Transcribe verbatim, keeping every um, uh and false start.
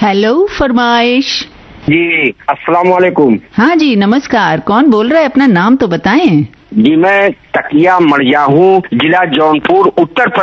Hello, फरमाइश। जी अस्सलाम वालेकुम। हाँ जी नमस्कार, कौन बोल रहा है? अपना नाम तो बताएं। जी मैं तकिया मरिया हूँ, जिला जौनपुर, उत्तर